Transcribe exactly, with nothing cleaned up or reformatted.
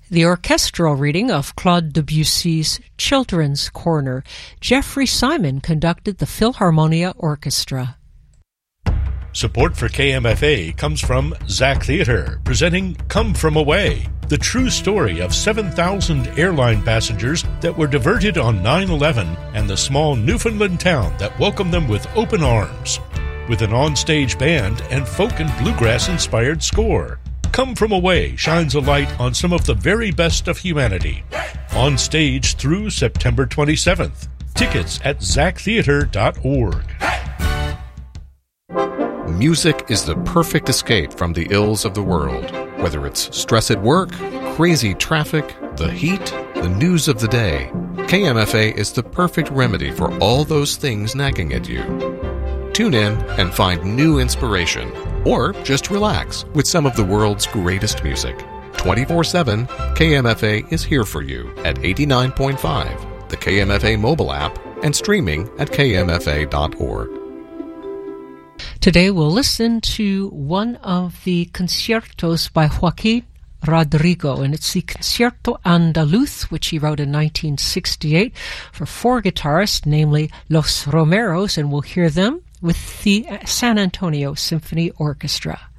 The orchestral reading of Claude Debussy's Children's Corner. Jeffrey Simon conducted the Philharmonia Orchestra. Support for K M F A comes from Zach Theatre, presenting Come From Away, the true story of seven thousand airline passengers that were diverted on nine eleven and the small Newfoundland town that welcomed them with open arms. With an on-stage band and folk and bluegrass-inspired score, Come From Away shines a light on some of the very best of humanity. On stage through September twenty-seventh. Tickets at zach theatre dot org. Music is the perfect escape from the ills of the world. Whether it's stress at work, crazy traffic, the heat, the news of the day, K M F A is the perfect remedy for all those things nagging at you. Tune in and find new inspiration, or just relax with some of the world's greatest music. twenty-four seven, K M F A is here for you at eighty-nine point five, the K M F A mobile app, and streaming at k m f a dot org. Today we'll listen to one of the concertos by Joaquin Rodrigo, and it's the Concierto Andaluz, which he wrote in nineteen sixty-eight for four guitarists, namely Los Romeros, and we'll hear them with the San Antonio Symphony Orchestra.